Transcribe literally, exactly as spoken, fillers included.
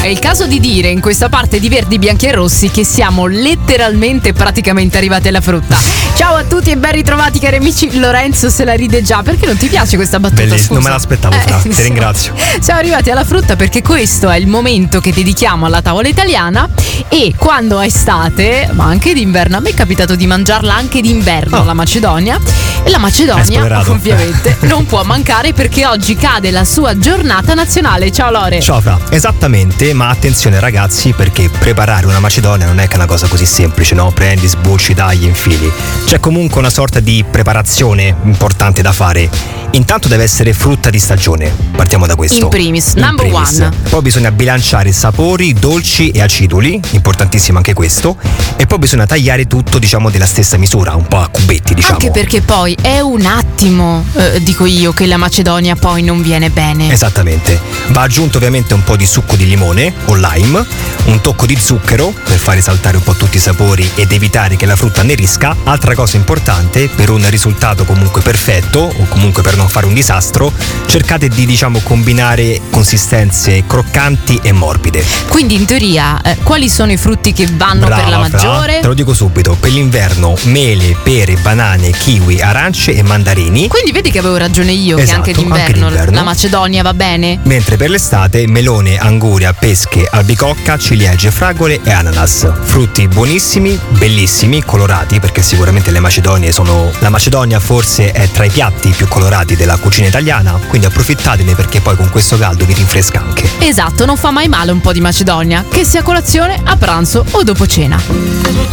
il caso di dire in questa parte di Verdi, Bianchi e Rossi che siamo letteralmente praticamente arrivati alla frutta. Ciao a tutti e ben ritrovati cari amici. Lorenzo se la ride già, perché non ti piace questa battuta? Bellissimo, non me l'aspettavo, eh, Fra, sì. ti ringrazio. Siamo arrivati alla frutta perché questo è il momento che dedichiamo alla tavola italiana, e quando è estate, ma anche d'inverno, a me è capitato di mangiarla anche d'inverno, oh. la Macedonia, e la Macedonia ovviamente non può mancare perché oggi cade la sua giornata nazionale. Ciao Lore. Ciao Fra, esattamente, ma attenzione ragazzi, perché preparare una macedonia non è che una cosa così semplice, no? Prendi, sbucci, tagli, infili. C'è comunque una sorta di preparazione importante da fare. Intanto deve essere frutta di stagione, partiamo da questo. In primis, In number primis. one. Poi bisogna bilanciare sapori dolci e aciduli, importantissimo anche questo. E poi bisogna tagliare tutto, diciamo, della stessa misura, un po' a cubetti, diciamo. Anche perché poi è un attimo, eh, dico io, che la Macedonia poi non viene bene. Esattamente. Va aggiunto ovviamente un po' di succo di limone o lime, un tocco di zucchero per fare saltare un po' tutti i sapori ed evitare che la frutta annerisca. Altra cosa importante, per un risultato comunque perfetto o comunque per non fare un disastro, cercate di, diciamo, combinare consistenze croccanti e morbide. Quindi in teoria eh, quali sono i frutti che vanno Brava, per la Fra, maggiore? te lo dico subito, per l'inverno mele, pere, banane, kiwi, arance e mandarini. Quindi vedi che avevo ragione io, Esatto, che anche d'inverno, anche d'inverno. la Macedonia va bene? Mentre per l'estate melone, anguria, pesche, albicocca, ciliegie, fragole e ananas. Frutti buonissimi, bellissimi, colorati, perché sicuramente le macedonie sono... La Macedonia forse è tra i piatti più colorati della cucina italiana, quindi approfittatene perché poi con questo caldo vi rinfresca anche. Esatto, non fa mai male un po' di Macedonia, che sia a colazione, a pranzo o dopo cena.